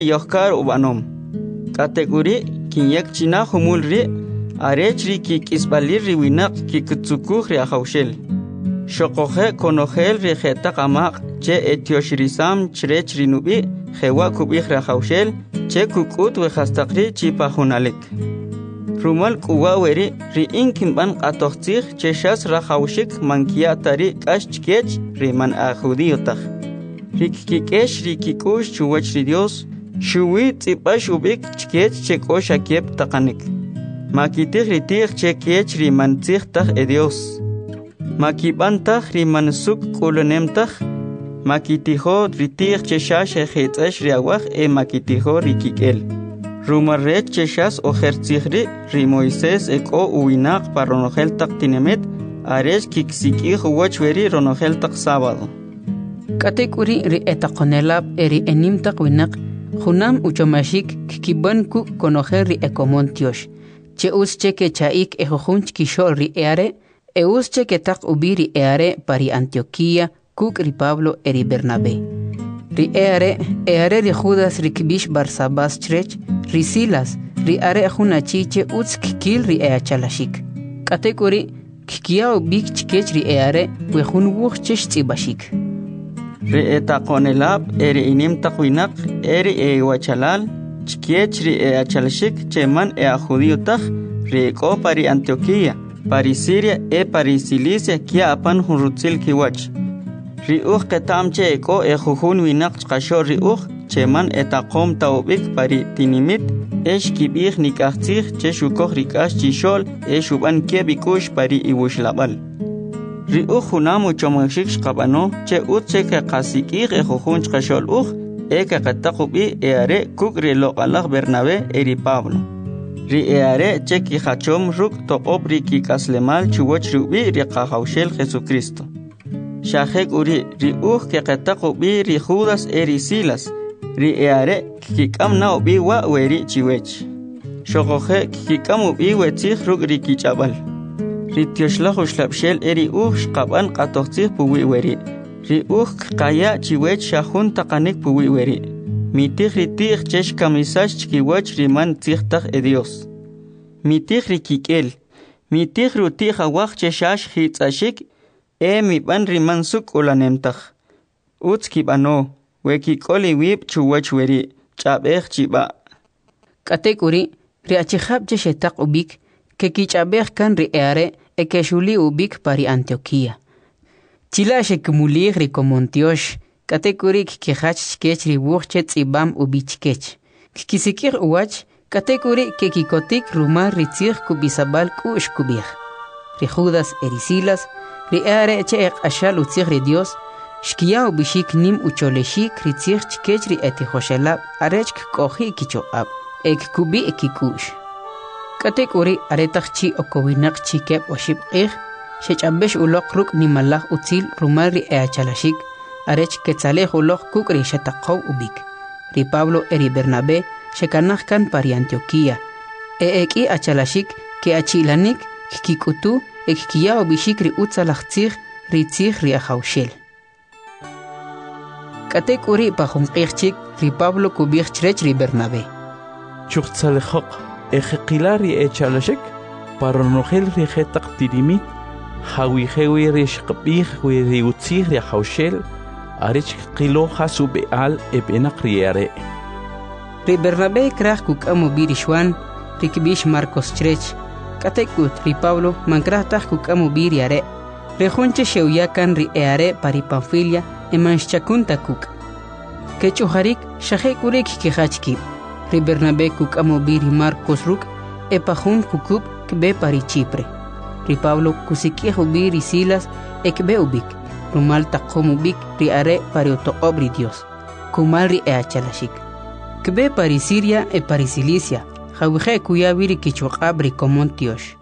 yohkar ubanom. Kategori kinyak china humulri arechri kikisbalir riwinak kikutsukuh riahaushel. Shokohe konogel rijeta kamak che etioshrisam chrechri nubi jewa kubih riahaushel che kukut wehastakri chipahunalik. Rumal kuwaweri ri inkimban atohtzig che shas rahaushik mankiatari kashchkech riman ajudiyotah. Rikikesh rikikush chuwach ri Dios shuwi tzipash ubik chkech chekosh akiep takanik. Makitih ritih chekech riman tzigtah e Dios. Makibantah riman suk kulunemtah. Makitiho ritih cheshash ejitzash riawah e makitiho rikikel. Rumarrech cheshas ojertzigri ri Moisés eko uinak pa ronojeltak tinemet ares kiksikih uwachweri ronojeltak sábado. Katekuri ri etakonelab eri enimtak winak junam uchomashik kikiban ku konojer ri ekomontiosh. Che usche ke chaik ejojunch kishol ri eare e usche ke tak ubiri eare pari Antioquía kuk ri Pablo eri Bernabé. Ri eare ri Judas ri kibish Barsabas chrech ri Silas ri are junachiche uts kikil ri eachalashik. Katekuri kikia ubik chkech ri eare wejun wuchchesh tzibashik. Ri etakonelab eri inim takwinak eri wachalal chkiech ri achalashik cheman judiyotah ri eko pari Antioquía pari Siria pari Cilicia kia apan hunrutzil kiwach. Ri ketamche eko jujun winak chkasho ri cheman etakom taubik pari tinimit kibih nikachtzig che shukoh rikash chishol shuban kebikush pari iwushlabal. Ri junam uchomashik shqabano che utche ke qasikih jujun chkashol ke qataqubi eare kuk ri loqalag Bernabé eri Pablo. Ri eare che ki hachom ruk toqob ri kikaslemal chuwach rubi ri qahawshel Jesucristo. Shahek uri ri ke qataqubi ri Judas eri Silas. Ri eare kikam na ubi wa weri chiwech. Shokohe kikam ubi wetzig ruk ri kichabal. Ri tioshlah ushlabshel eri shqaban qatohtzig puwi weri. Ri kaya chiwech shahun taqanik puwi weri. Mitih ritih chesh kamisash chkiwach riman tzigtah e Dios. Mitih rikikel. Mitih rutih awach cheshash hitzashik miban riman suk ulanemtah. Utz kibano. Wekikoli wib chuwach weri, chabeh chiba. Katekuri, ri achihab jeshetak ubik, ke kichabeh kan ri eare ekeshuli ubik pari Antioquía. Chila shekumulig ri komontiosh, katekuri kikihach chkech ri wuchchet ibam ubichkech. Kikisikir uwach, katekuri ke kikotik rumar ritzig kubisabal kush kubih. Ri Judas eri Silas, ri eare eche ashal utzig ri Dios, Shkia ubishik nim ucholeshik ritzig chkech ri etihoshelab arechk kohi kichoab ek kubi ekikush. Katekuri aretach chi okowinak chikep oshib shechabesh ulok ruk nimalach utzil rumar ri eachalashik arech ketzalej ulok kuk ri shetaqaw ubik. Ri Pablo eri Bernabé shekanach kan pari Antioquía. Eki achalashik ke achilanik kikutu ekkia ubishik ri utzalachtzig ritzig ri ahaushel. Katekuri pajumqirchik ri Pablo kubih chrech ri Bernabé. Chuchtzalejok ejekilari echalashik paronogel ri jetak tirimit hawijewi ri shqbih wi ri utzig ri haushel arich qilo hasu beal ebenak riare. Ri Bernabé krach kukamu birishwan ri kibish Marcos chrech. Katekut ri Pablo mankrach taj kukamu biriare. Ri junche sheuyakan ri eare pari Panfilia emanshchakunta kuk. Kechuharik shahekurik kihachki. Ri Bernabé kuk amobiri Marcos ruk epahun kukub kbe pari Chipre. Ri Pablo kusikih ubiri Silas ekbe ubik. Rumal taqom ubik ri are pari otoobri Dios. Kumal ri eachalashik. Kbe pari Siria pari Cilicia. Jawije kuyabiri kichuqabri komontiosh.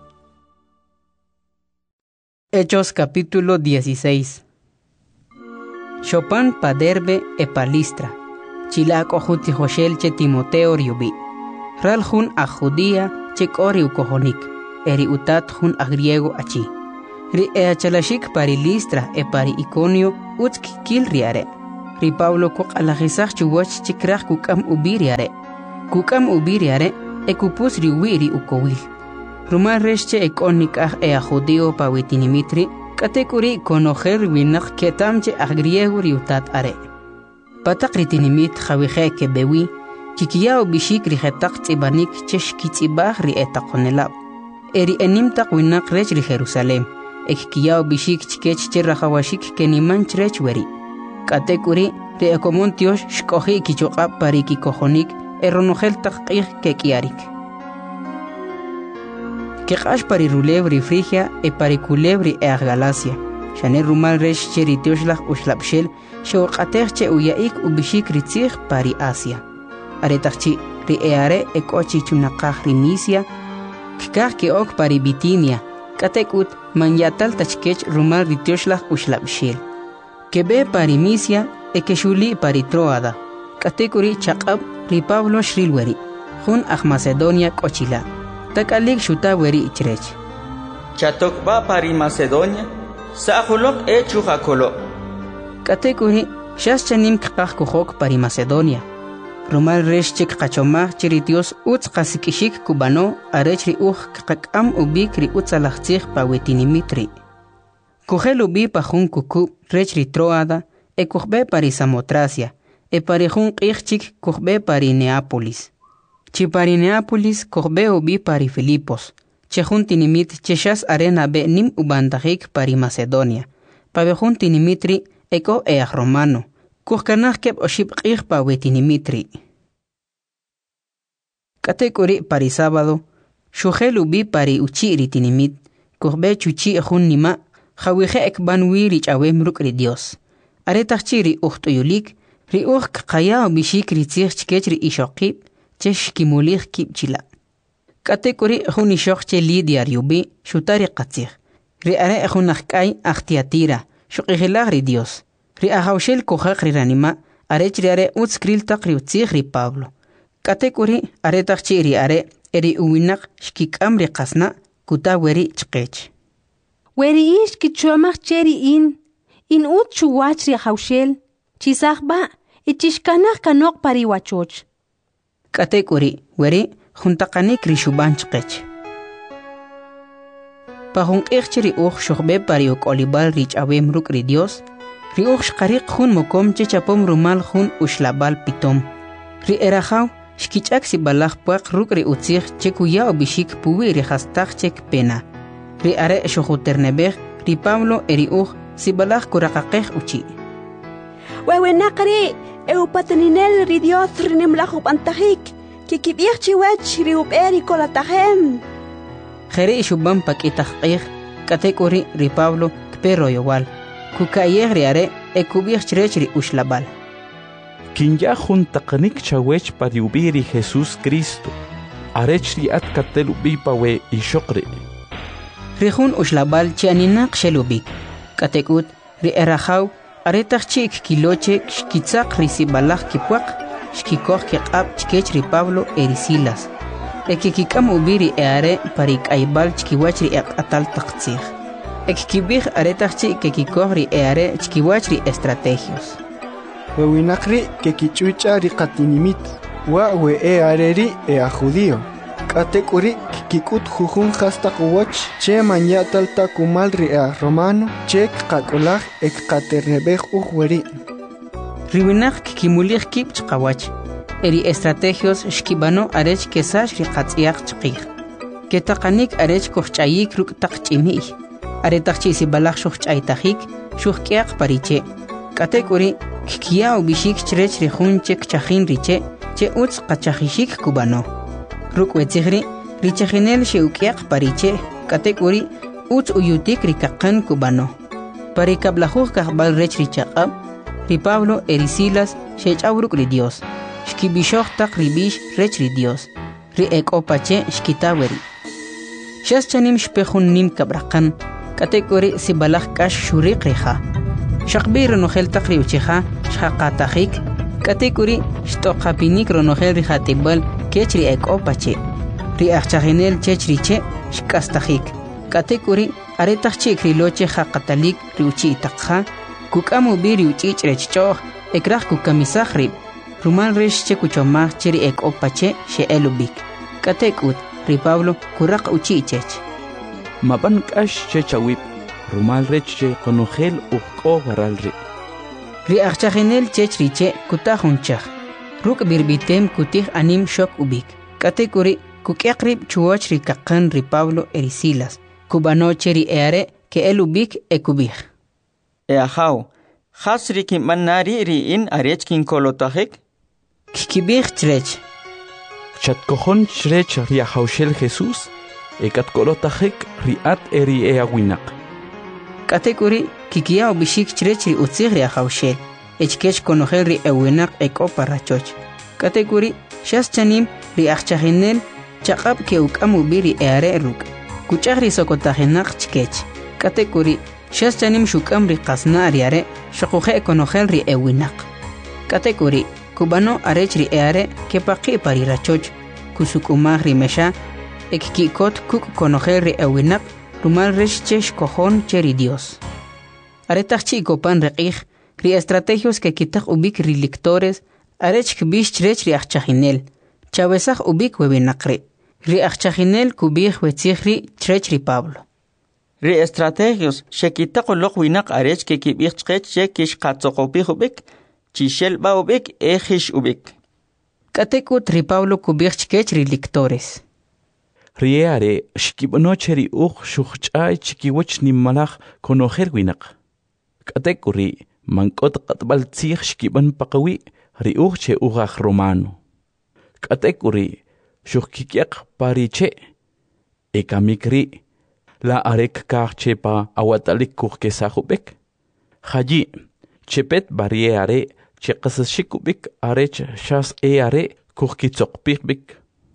Hechos capítulo 16. Chopin paderbe Palistra. Chilaco juti Joshel che Timoteo riubi. Raljun a Judía che kori ukohonik. Eri utat jun a griego achi. Ri eachalashik pari Listra pari Iconio utski kil riare. ri Pablo kuk alagisach chuwach chikrach kukam ubiriare. Kukam ubiriare ekupus ri wiri ukowil. Rumal resche ekonik a judío pawitinimitri katekuri konojer winak ketamche a griego riutat are. Patak ritinimit jawihe ke bewi kikiao bishik rihetak tsibanik chesh kitzibah ri etakonelab. Eri enimtak winak rech ri Jerusalem. Kikiao bishik chikech cherrahawashik kenimanch rech weri. Katekuri ri ekomontiosh shkohi kichokab pariki kojonik eronogel takqih ke kiarik. Keqash pari rulebri Frigia e pari culebri e Galacia. Shane rumal resh cheritioshlah ushlapshel shewqaterche uyaik ubishik ritzig pari Asia. Aretachchi ri eare e kochi chunaqah ri Misia. Kikah ke ok pari Bitinia. Katekut manyatal tachkech rumal ritioshlah ushlapshel. Kebe pari Misia e keshuli pari Troada. Katekuri chaqab ri Pablo shrilweri. Jun Macedonia kochila. Takalik shuta weri ichrech. Chatokba pari Macedonia, Sahulok chujakolo. Katekuri, shaschanim kqaq kuhok pari Macedonia. Rumal resh chik qachomah chiritios utz qasikishik kubano arech ri qaqam ubik ri utzalachtzig pawetinimitri. Kuhel ubi pajun kuku rech ri Troada e kuhbe pari Samotracia e pari jun qijchik kuhbe pari Neápolis. Chipari Neápolis kohbe ubi pari Filipos. Chejun tinimit cheshas arena be nim ubandajik pari Macedonia. Pabejun tinimitri eko eaj romano. Kuhkanaj keb oshib qij pawetinimitri. Katekuri pari sábado. Shujel ubi pari uchiri tinimit. Kohbe chuchi ejun nima. Jawije ekbanwi rich awem rukri Dios. Aretachiri uhtuyulik. Ri kaya ubishik ritzig chkech ri ishokib. Chesh kimulich kipchila. Katekuri juni shoche lidiar yubi shutari qatzig. Ri are junakkai achtiatira. Shuqihilag ri Dios. Ri ahawshel kohak ri ranima. Arech ri are utskril taqri utzig ri Pablo. Katekuri are taqchi ri are eri uwinak shkikam ri qasna kuta weri chqech. Weri ish kichomach cheri in ut chuwach ri ahawshel. Chisakba ichishkanach kanok pari wachoch. Katekuri weri juntaqanik rishuban chqech. Pajun ichri shugbe pari olibal rich awem ruk ri Dios. Ri shqariq jun mokom chechapom rumal jun ushlabal pitom. Ri erajaw shkichak si balaj puaq ruk ri utzig chekuya obishik puwi ri hastaq chek pena. Ri are shujuternebej ri Pablo eri si balaj kuraqaqej uchi. Wewenaqri Eupataninel ri Dios rinimlaju pantajik, kikibirchi wech ri uperi kolatajem. Jere ishubam pakitajqij, katekuri ri Pablo kperro yowal, kukayej ri are ekubirchrech ri ushlabal. Kinya juntaqanik chawech pariubi ri Jesus Cristo, arech ri at katelubi pawe ishokri. Ri jun ushlabal chianinaq shelubik, katekut ri erajaw aretach chik kiloche shkitzaq risibalaj kipuaq shkikoh keqab chkech ri Pablo erisilas ekikikam ubiri eare parik aibal chkiwach ri atal taqtzig ekikibij aretach chik kekikoh ri eare chkiwach ri estrategios wewinaqri kekichucha ri qatinimit wa we eare ri a judío katekuri kikut jujun hasta kuwach che manyatal takumal ri a romano che qakolaj ekqaternebej uweri riwinaq kikimulich kip chqawach eri estrategios shkibano arech kesash ri qatziyaq chqij ketaqanik arech kohchayik ruk taqchimi aretaqchi si balaj shuchaytajik shuqqiaq pariche katekuri kikia ubishik chrech ri jun chek chajin riche che utz qachajishik kubano rukwetsigri richajinel sheukiaq pariche katekuri utz uyutik rikaqan kubano parikablajuj kahbal rech richaqab ri Pablo erisilas shechawruk ri Dios shkibishoj taq ribish rech ri Dios ri ekopache shkitaweri shaschanim shpejun nim kabraqan katekuri sibalaj kash shuriq riha shaqbir nojel taq ri uchiha shaqatajik katekuri shtoqapinik ronojel rihatibal kechri ekopache ri achchaginel chechriche shkastajik katekuri aretach chikri loche haqatalik ri uchi taqha kukamu biri uchi chrechchoh ekraj kukamisaj rib, rumal resh che kuchomaj cheri ek opache she elubik. Katekut, ri Pablo kuraq uchichech. Mapan kash che chawip, rumal rech che konogel ukko waral ri. Ri achachinel chech riche kutajunchaj. Ruk birbitem kutij anim shok ubik. Katekuri kukiakrib chuoch ri kakan ri Pablo erisilas. Kubano cheri eare ke elubik ekubij. Eahaw, hasri kim manari ri in arech kin kolotajek? Kikibij chrech. Chatkojon chrech riahaushel Jesús, ekatkolotajek riat eri eawinak. Katekuri kikia ubishik chrech ri utzig riahaushel. Echkech konogel ri ewinak ekopa rachoch. Katekuri shas chanim ri achachinel chaqab ke ukamu biri eare ruk. Kuchag ri sokotajenak chkech. Katekuri shas chanim shukam ri qasna ariare shakuje konogel ri ewinak. Katekuri kubano arech ri eare ke paqi pari rachoch kusukumag ri mesha ekkikot kuk konogel ri ewinak rumal resh chesh kojon cheri Dios. Aretach chikopan reqij ri estrategios que kitaj ubik ri lectores arech kbish chrech ri achachinel chawesaj ubik webinaqri ri achachinel kubij wetzij ri chrech ri Pablo. Ri estrategios shekitaq uloq winak arech ke kibij chqech che kish qatzokopij ubik, chishel ba ubik ejish ubik. Katekut ri Pablo kubij chkech ri lectores. Riare shkibono cheri uq shuch'ay chikiwach nimmalaj konogel winak. Katekuri mankot qatbal tzij shkiban paqawi ri uq che uqaj romano. Katekuri shukkikiaq pariche ekamikri la arek kaqche pa awatalik kuqkesajubek. Haji chepet barriere che qasashikubik arech shas eare kuqkitzoqpikbik.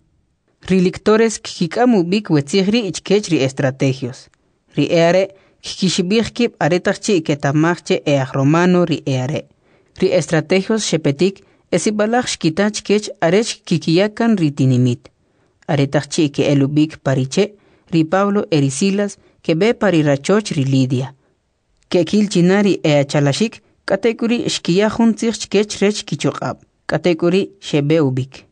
Ri lectores kikamu bik wetzigri ichkech ri estrategios. Ri eare kikishibijkib aretachchi ketamachche eaj romano ri eare. Ri estrategios shepetik esibalaj shkitach kech arech kikiyakan ri tinimit. Aretachchi ke elubik pariche ri Pablo erisilas ke be pari rachoch ri Lidia. Ke kilchinari chalashik katekuri shkiyajun tzich kech rech kichuqab. Katekuri shebe ubik.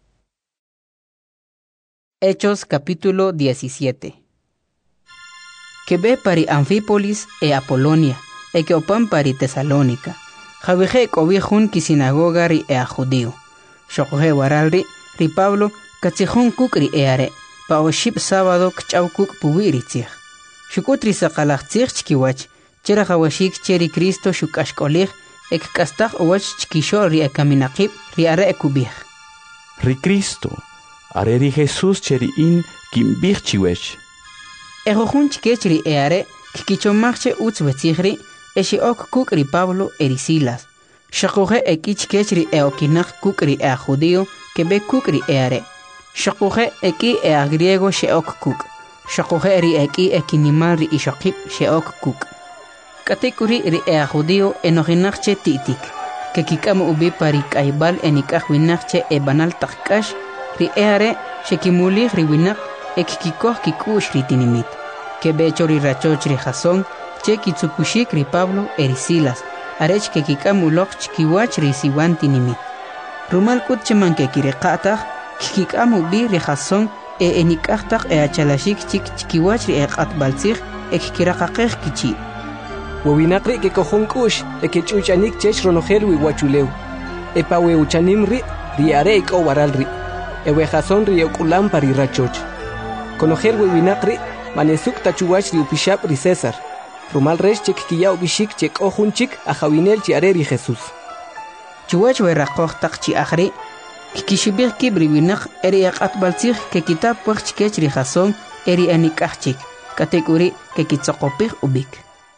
Hechos capítulo 17. Que ve pari Anfípolis e Apolonia, e que opan pari Tesalónica. Javije cobijun ki sinagoga ri e a judío. Shokoje waralri, ri Pablo, katzijun kuk ri eare, pa oship sábado kchaw kuk puwiri tzij. Shukutri sakalach tzij chkiwach, chera jawashik cheri Cristo shukashkolij, ek kastaj owach chkishol ri e kaminakib, ri are e kubij. Ri Cristo. Areri Jesús cheri in kimbij chiwech. Ejojun chkech ri eare kikichomachche utz wetzigri eshi ok kuk ri Pablo erisilas. Shakoje eki chkech ri eokinach kuk ri ea judío que be kuk ri eare. Shakoje eki ea griego she ok kuk. Shakoje ri eki ekinimal ri ishokip she ok kuk. Katekuri ri ea judío enojinachche titik. Que kikam ubi pari kaibal enikajwinachche e banal takkash ri eare shekimulij ri winak ekkikoj kikush ri tinimit. Que becho ri rachoch ri Jasón che kitsukushik ri Pablo erisilas. Arech que kikamulok chkiwach ri siwan tinimit. Rumal kut cheman que kireqataj kikamu bi ri Jasón e enikajtaj e achalashik chik chkiwach ri eqatbaltzij ekkiraqaqej kichi. Wawinaqri que kojun kush e que chuchanik chech ronojel wi wachuleu. E pa we uchanim ri are ik owaral ri. Ewe Jasón ri ukulam pari rachoch. Konogel wewinakri manesuk tachuwach ri upishap ri César. Rumal resh chek kiya ubishik chek ojun chik a jawinel chi areri Jesús. Chuwach we raqoj tak chi akhri kikishibir kibri winak eri aqatbaltzij ke kitab puach chikech ri Jasón eri anikachik. Katekuri ke kitzoqopij ubik.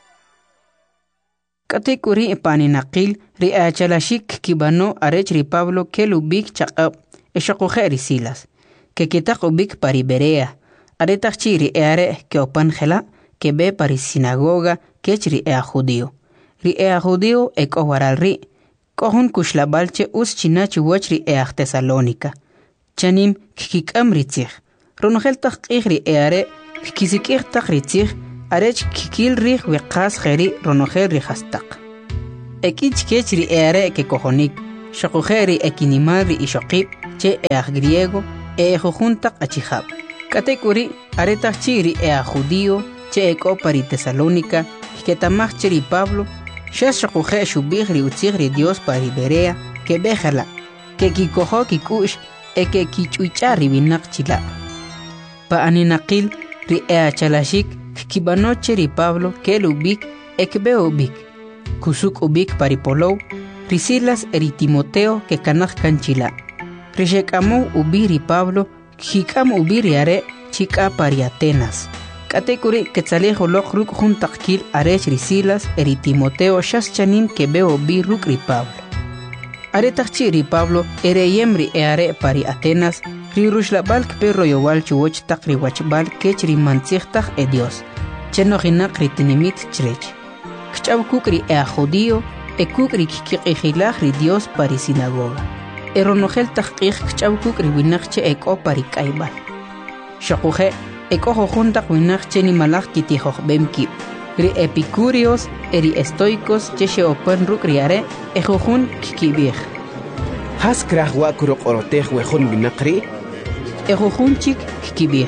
Katekuri paninaqil ri achalashik kibano arech ri Pablo kelubik chaqab eshakoje erisilas. Que kitaq ubik pari Berea. Aretach chiri eare que opan gela que be pari sinagoga kech ri ea judío. Ri ea judío ek owaral ri. Kohun kushlabalche us chinachi wach ri ea Tesalónica. Chanim kikikam ritzig. Ronogel tak ri eare kikisikir tak ritzig arech kikil ri weqas geri ronogel ri hastak. Ekichkech ri ere ke kojonik. Shakujeri ekinimar ri ishokib che griego jujuntak achihab. Katekuri aretach chiri judío che eko pari Tesalónica que tamach chiri Pablo shashakuje shubig ri utzig ri Dios pari Berea que bejala que kikojo kikush que kichuicha ri binak chila. Pa aninakil ri chalashik kibanoche ri Pablo que lubik ekbe ubik kusuk ubik pari Polou ri Silas ri Timoteo que kanach kanchila. Rishekamu ubiri Pablo Hikam ubiri are chica pari Atenas. Katekuri quetzalejo lochruk juntakil arech risilas eri Timoteo shaschanim que veo bi ruk ri Pablo. Are tachi ri Pablo ere yemri are pari Atenas ri rushlabalk perro yowal chuoch tak ri wachbal kech ri mantzich e Dios. Cheno hinak ri tinimit chrech. Kchav kukri judío kukri kikikilach ri Dios pari sinagoga. Eronogel tahqiq kchawkuk ri winaqche eko pari kaibal. Shakuje eko juntak winaqche ni malak kitijoj bemkib. Ri epicúreos eri estoicos cheshe open ruk riare ejojun kikibij. Has kraj wakurok orotej wejun winaqri? Ejojun chik kikibij.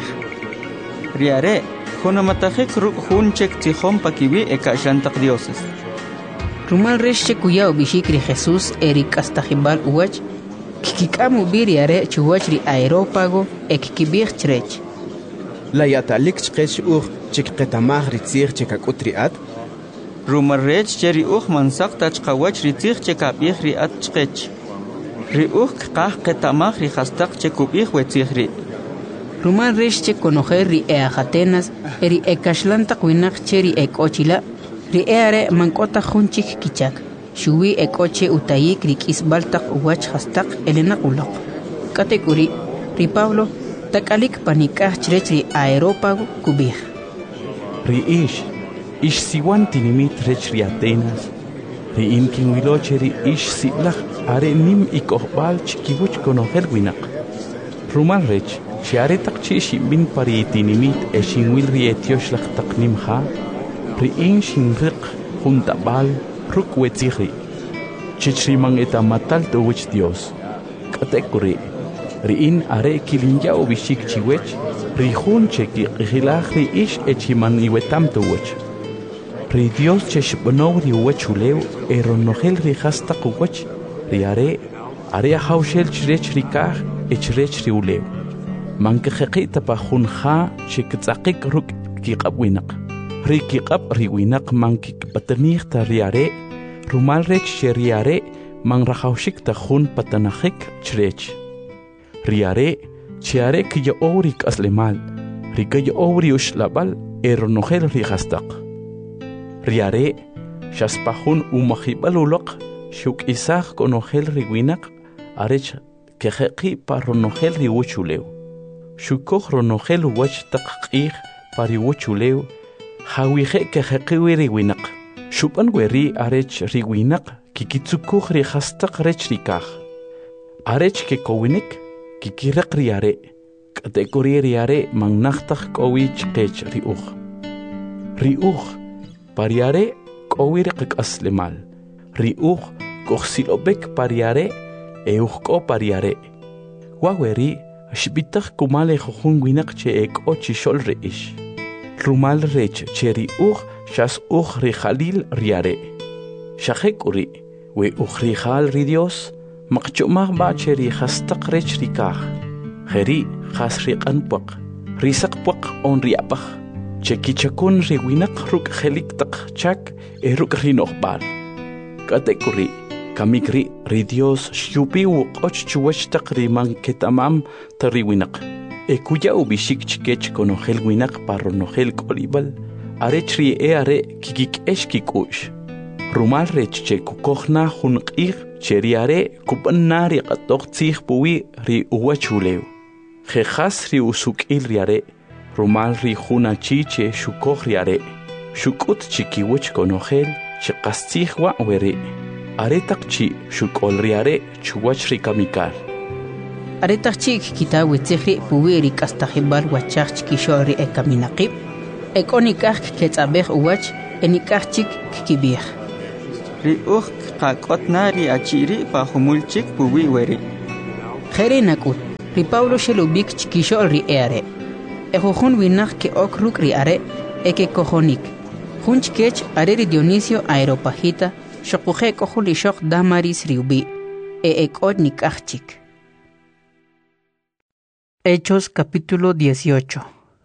Riare jonamatajek ruk junchek tijom pakibi ekashantak dioses. Rumal resche kuyao bishik ri Jesús eri kastajibal uwach Kikikamu biriare chuwachri aerópago ekikibij chrech. La yatalik chkech chikketamaj ritzir chikakutriat. Rumarrech cheri mansak tachkawach ritzir chikabij riat chkech. Ri kah ketamaj ri hastak chikubij wetzihri. Rumal resh chekonojer ri Atenas eri ekashlantak winak cheri ekochila ri are mankota junchik kichak. Shuwi ekoche utayik rikis baltak uwach hastak elena ulok. Katekuri ri Pablo takalik panikah chrech ri aerópago kubij. Ri ish siwan tinimit rech ri Atenas. Ri inkin wiloche ri ish siblach are nim ikohbal chikibuch konogel winak. Rumal rech shiare takchi shimbin pari tinimit eshinwil ri etiosh tak nimha. Ri shinriq juntabal ruk wetzihri. Chichriman etamatal towich Dios. Katekuri. Riin are kilinja ubishik chiwech. Rihun cheki rilach ri ish echiman iwetam towich. Ri Dios cheshbonow ri wechuleu eronogel ri hastak uwech. Ri are haushel chrech rikah echrech ri uleu. Mankejeki tapajunja chektzakik ruk kiqabwinak. Ri kiqab ri winak mankik patanich ta riare. Rumal rech riare man rajaushik ta jun patanajik chrech. Riare chiare kiyo ourik aslemal. Rikayo ouri ushlabal eronogel rigastak. Riare shaspahun umahibal ulok shuk isach konogel riwinak arech kejeki paronogel riwuchuleu. Shukoj ronogel wach takqih pariwuchuleu. Hawije kejekiwi riwinak. Shupan weri arech riwinak kikitsukuj ri hastak rech rikaj. Arech ke kowinik kikirak riare. Katekuri riare mangnachtak kowich kech riuj. Riuj pariare kowirek aslemal. Riuj kohsilobek pariare ko pariare. Waweri shbitak kumale jojun winak che eko chishol reish. Rumal rech cheri shas ri Jalil riare. Shajekuri we rijal ri Dios maqchumah ba cheri hastak rech rikah. Jeri has riqanpuq risaqpuq on riapaj. Chekichakun riwinak ruk jelik tak chak ruk rinoqbal. Katekuri kamikri ri Dios shupi uqoch chuwach tak riman ketamam tariwinak. Ekuya ubishik chikech konogel winak paronogel kolibal. Arechri are kikik eshkikush. Rumal rech che kukojna junqig cheriare kupanari qatok tzig puwi ri uwachuleu. Jejas ri usukil riare. Rumal ri juna chiche shukoj riare. Shukut chikiwich konogel chiqastzig wa were. Aretak chi shukol riare chuwach ri kamikal. Aretak chik kitawitzigri puwi ri kastajibal wachach chikishori ekaminaqib. Ekonikaj ketzabej uwach enikaj chik kikibij. Ri qaqotna ri achiri pa humulchik puwi weri. Jere nakut, ri Pablo shelubik chikishol ri eare. Ejojun winak ke okruk ri are, eke kojonik. Junchkech are ri Dionisio Aeropagita, shokuje kohuli shok damaris riubi, ekot nikachik. Hechos capítulo 18.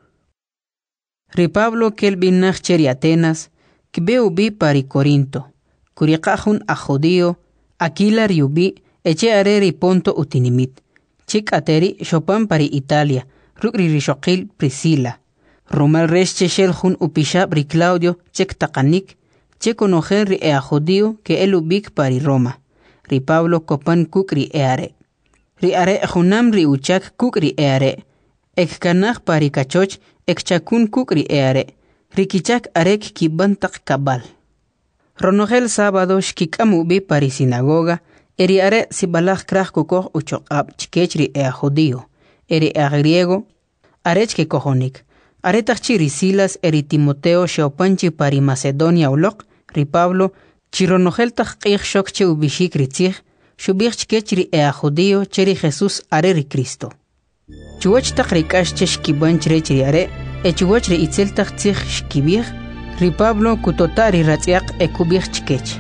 Ri Pablo kelbinach cheri Atenas, kbeubi pari Corinto, kuriqajun a judío, Aquila riubi, eche are ri Ponto utinimit, chik ateri shopan pari Italia, rukri rishokil Priscila, Romal resh cheshel upishab ri Claudio, chek takanik, chek onojen ri a judío que elubik pari Roma, ri Pablo kopan kuk ri eare. Ri are junam ri uchak kuk ri eare, ek kanach pari kachoch, ek chakun kuk ri eare, rikichak arek kibantak kabal. Ronogel sábado shkikamu bi pari sinagoga, eri are sibalach krach kukoh uchokab chkech ri ea judío, eri ea griego, arech ke kohonik. Aretach ri Silas eri Timoteo sheopanchi pari Macedonia ulok, ri Pablo, chironogel tach qich shok che ubishik ritzich, shubich chkech ri ea judío cheri Jesús are ri Cristo. Chuach tak rikash che shkibanch rech ri are, echuach ri itzel tak tzich shkibich, ri Pablo kutotari ratziak ekubich chkech.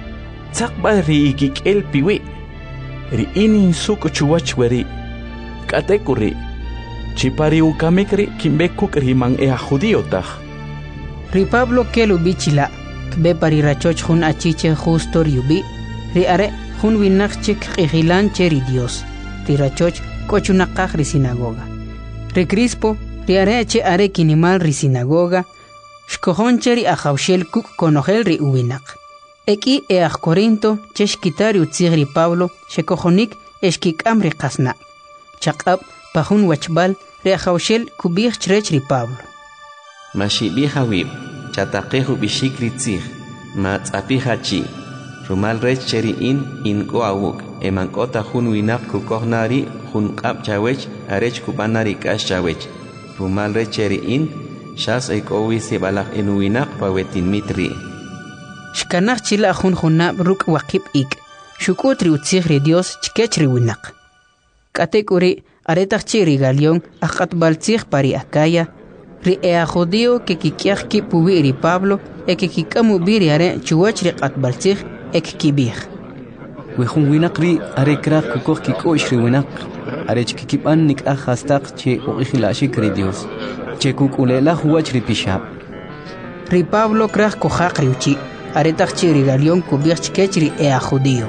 Tzakba ri ikik el piwi, ri inin suk chuach weri, katekuri, chipari ukamikri kimbekuk ri man ea judío tach. Ri Pablo kelu bichila, kbe pari rachoch jun achiche justo riubi, ri are jun winachchik qijilan cheri Dios, ri rachoch kochunakaj ri sinagoga. Ri Crispo, ri are che are kinimal ri sinagoga, shkojon cheri ajaushel kuk konogel ri uwinak. Eki eaj Corinto che shkitari utzig ri Pablo, shekojonik eshkikam ri qasna. Chakab pajun wachbal ri ajaushel kubich chrech ri Pablo. Mashibija wib, chatakeju bishik ri tzig, matzapija chi. Rumal rech cheri in go awuk, emankota jun winak kukohnari, jun qab chawech, arech kubanari kash chawech. Rumal rech cheri shas ekowi sebalak en winak pawetin mitri. Shkanach chila jun junab ruk wakib ik, shukutri utzig ri Dios chkech ri winak. Katekuri aretach cheri Galión akat baltzig pari Acaya, ri ea judío que kikiach ki puwi ri Pablo, e que kikamu biri are chuach ri qat baltzig, ek kibir. Wejun winakri are krak kukoh kikosh ri winak, are chkikipan nik ahastak che oikhilashik ri Dios, che kukulela huach ri pishab. Ri Pablo krak kohak ri uchi, are takchi ri Galión kubir chkech ri ea judío.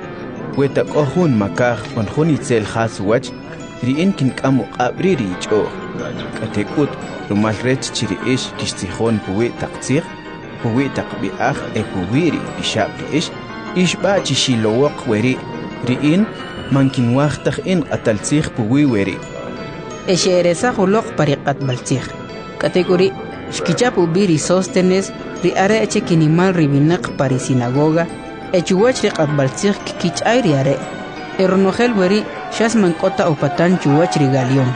Weta kohun makaj on hunitzel has wach, ri inkin kamu abri ri icho. Katekut rumal rech chiri ish kishtijon puwi taktsir, puwi takbiach e puwi ri pishab ri ish ba chishilowok weri, ri in mankin wachtak in ataltzig puwi weri. Eshereza hulok pariqat baltzig. Kategori shkichapu biri Sóstenes ri are eche kinimal ribinak pari sinagoga, echuwach ri qat baltzig kikich ayri are, eronogel weri shas mankota upatan chuwach ri Galión.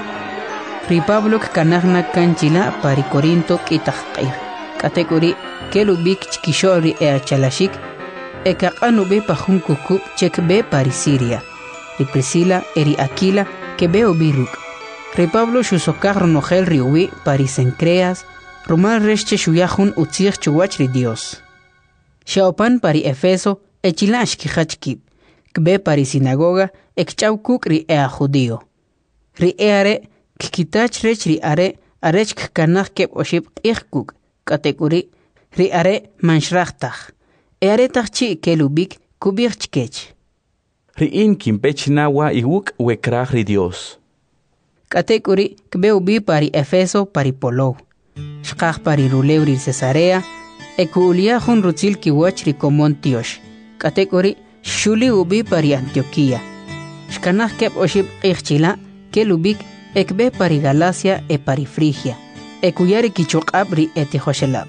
Ri Pablo kanagna kanchila pari Corinto kitaqir. Kategori kelubik chkisho ri ea chalashik, ekaqanu be pajun kukub chek be pari Siria. Ri Priscila eri Aquila que be obiruk. Ri Pablo shusokaj ronogel ri uwi pari Cencreas, rumal resche shuyajun utzig chuwach ri Dios. Shaopan pari Efeso echila ashkihachkib, kbe pari sinagoga ekchaw kuk ri ea judío. Ri eare kikitach rech ri are arech kanach keb oshib ikhkuk, kategori ri are manshrachtaj. Eare tachchi kelubik kubir chkech. Ri in kimpech nawa iwuk wekrach ri Dios. Kategori kbe ubi pari Efeso pari Polou. Shkaj pari Ruleu ri Cesarea, ekuulia jun rutzil kiwach ri Comontiosh. Kategori shuli ubi pari Antioquía. Shkanach keb oshib ikhchila kelubik ekbe pari Galacia e pari Frigia, ekuyari kichokab ri etihoshelab.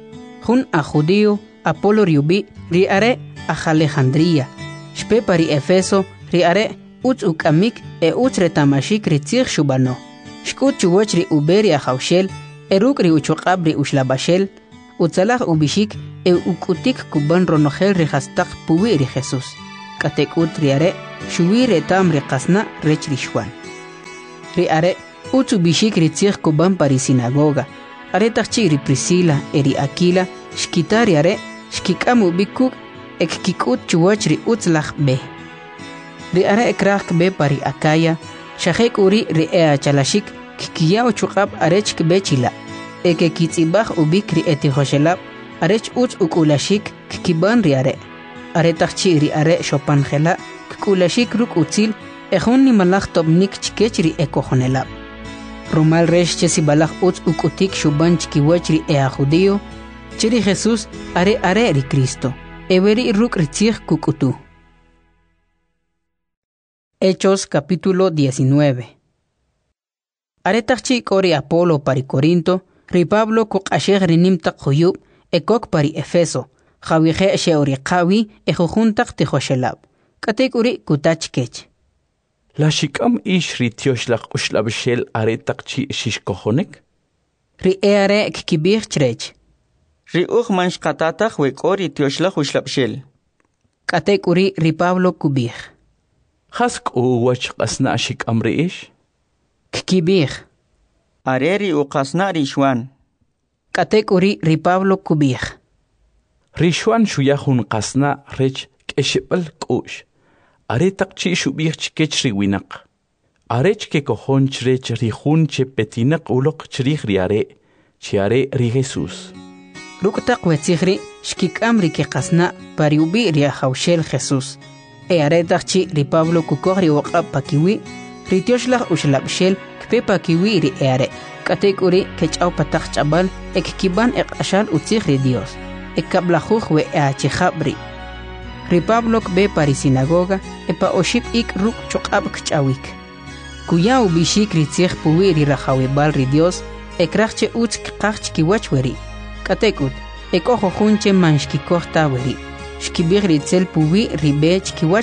Jun a judío, Apolo riubi, ri are a Alejandría, shpe pari Efeso, ri are utz ukamik e utz retamashik ri tzig shubano. Shkut chuwach ri uberi a jaushel, eruk ri uchokab ri ushlabashel, utzalach ubishik ukutik kuban ronogel rihastak puwi ri Jesús. Katekut riare, shuwi retam riqasna rech rishwan. Riare, utsu bishik ritzig kuban pari sinagoga. Aretachchi ri Priscila eri Aquila, shkitari are, shkikamu bikuk, ekkikut chuwach ri utzlach be. Riare ekrak be pari Akaya, shahek uri ri chalashik, kikiyao chukab arech kbechila. Eke kitzibach ubik ri etihoshelab, arech utz ukulashik kikiban riare. Aretachchi riare shopanjela, kikulashik ruk utzil, ejun ni malach tobnik chikech ri ekojonelab. Rumal resh chesi balach utz ukutik shuban chikiwach ri judío, chiri Jesús are ri Cristo, everi ruk ritzig kukutu. Hechos capítulo 19. Aretachchi kori Apolo pari Corinto, ri Pablo kuk asheg rinimtak huyub, ekok pari Efeso, jawihe sheori qawi ejujuntak tihoshelab. Katek uri kutach kech. La shikam ish ri tioshlach ushlabshel aretachchi shishkohonek? Ri are kikibir chrech. Ri manch katatach we kori tioshlach ushlabshel. Katek uri ri Pablo kubir. Hask wach qasna shikam ri ish? Kikibir. Areri qasna rishwan. Katek uri ri Pablo kubir. Rishwan shuyahun qasna rech keshibal kush. Aretachchi shubir chikech ri winak. Arech ke kohon chrech ri hun che petinak ulok chrich riare. Chiare ri Jesús. Ruktak wetzigri shkikam ri ke qasna pariubi ri haushel Jesús. Aretachchi ri Pablo kukori waqab pakiwi, ri tioshlach ushlabshel kpe pakiwi ri are. Katek uri kechau patach chabal ekkiban ashal utzig ri Dios. Ekablajuj we achijabri. Ri Pablo kbe pari sinagoga epa oship ik ruk chokab kchawik. Kuyau bishik ritzig puwi ri rajawibal ri Dios ekrachche utz kqachch kiwach weri. Katekut ekojo junche manshkikoj taweri. Shkibir ritzel puwi ri bech kiwach